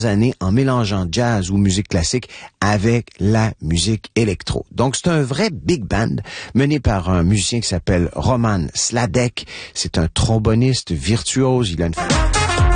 années en mélangeant jazz ou musique classique avec la musique électro. Donc, c'est un vrai big band mené par un musicien qui s'appelle Roman Sladek. C'est un tromboniste virtuose. Il a une